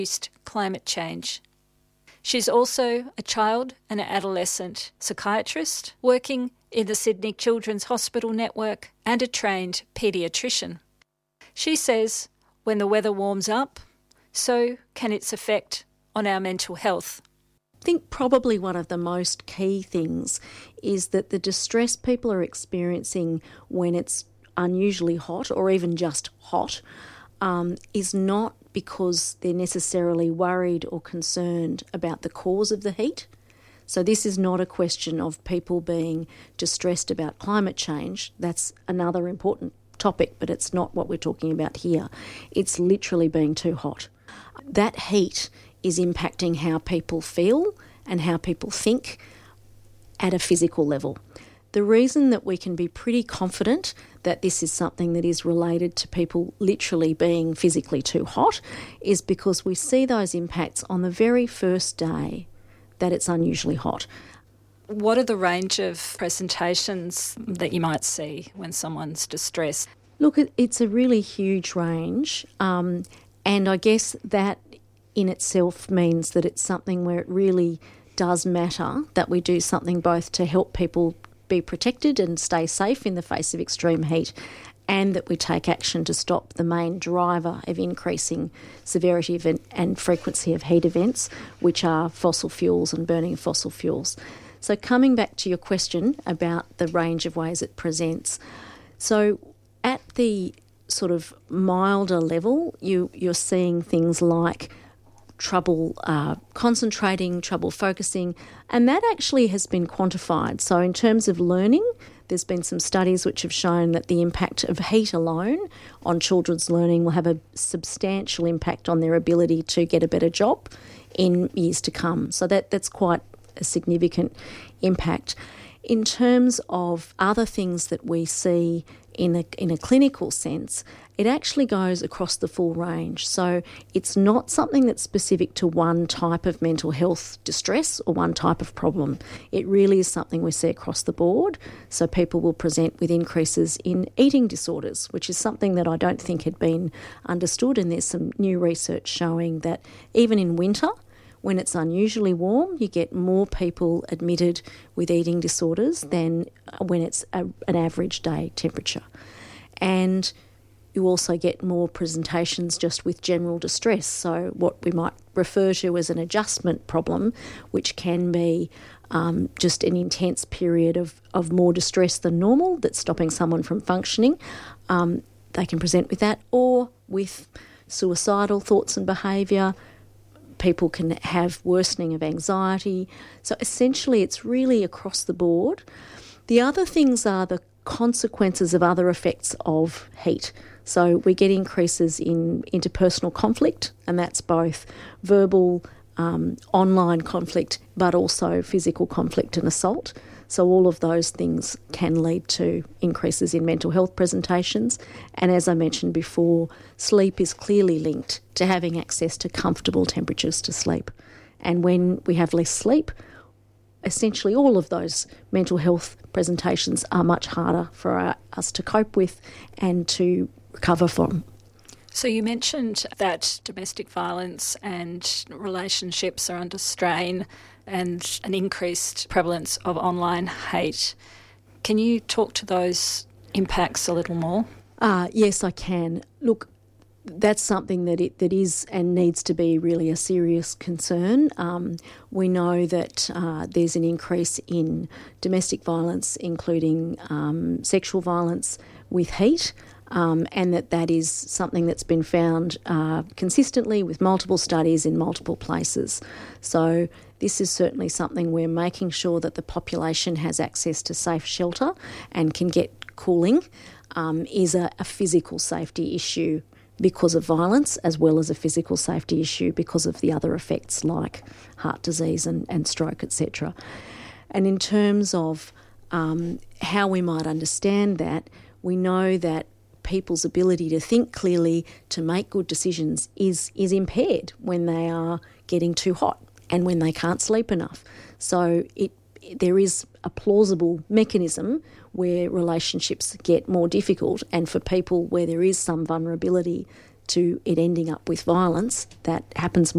climate change. She's also a child and adolescent psychiatrist working in the Sydney Children's Hospital Network and a trained paediatrician. She says when the weather warms up, so can its effect on our mental health. I think probably one of the most key things is that the distress people are experiencing when it's unusually hot or even just hot is not because they're necessarily worried or concerned about the cause of the heat. So this is not a question of people being distressed about climate change. That's another important topic, but it's not what we're talking about here. It's literally being too hot. That heat is impacting how people feel and how people think at a physical level. The reason that we can be pretty confident that this is something that is related to people literally being physically too hot is because we see those impacts on the very first day that it's unusually hot. What are the range of presentations that you might see when someone's distressed? Look, it's a really huge range, and I guess that in itself means that it's something where it really does matter that we do something both to help people be protected and stay safe in the face of extreme heat, and that we take action to stop the main driver of increasing severity and frequency of heat events, which are fossil fuels and burning of fossil fuels. So coming back to your question about the range of ways it presents, so at the sort of milder level, you're seeing things like trouble concentrating, trouble focusing, and that actually has been quantified. So in terms of learning, there's been some studies which have shown that the impact of heat alone on children's learning will have a substantial impact on their ability to get a better job in years to come. So that's quite a significant impact. In terms of other things that we see in a clinical sense, it actually goes across the full range. So it's not something that's specific to one type of mental health distress or one type of problem. It really is something we see across the board. So people will present with increases in eating disorders, which is something that I don't think had been understood, and there's some new research showing that even in winter, when it's unusually warm, you get more people admitted with eating disorders than when it's an average day temperature. And you also get more presentations just with general distress, so what we might refer to as an adjustment problem, which can be just an intense period of more distress than normal that's stopping someone from functioning. They can present with that, or with suicidal thoughts and behaviour. People can have worsening of anxiety. So essentially it's really across the board. The other things are the consequences of other effects of heat. So we get increases in interpersonal conflict, and that's both verbal, online conflict, but also physical conflict and assault. So all of those things can lead to increases in mental health presentations. And as I mentioned before, sleep is clearly linked to having access to comfortable temperatures to sleep. And when we have less sleep, essentially all of those mental health presentations are much harder for us to cope with and to recover from. So you mentioned that domestic violence and relationships are under strain and an increased prevalence of online hate. Can you talk to those impacts a little more? Yes, I can. Look, that's something that is and needs to be really a serious concern. We know that there's an increase in domestic violence, including sexual violence with heat, and that is something that's been found consistently with multiple studies in multiple places. So this is certainly something we're making sure that the population has access to safe shelter and can get cooling, is a physical safety issue because of violence, as well as a physical safety issue because of the other effects like heart disease and stroke, etc. And in terms of how we might understand that, we know that people's ability to think clearly, to make good decisions is impaired when they are getting too hot and when they can't sleep enough. So there is a plausible mechanism where relationships get more difficult, and for people where there is some vulnerability, to it ending up with violence, that happens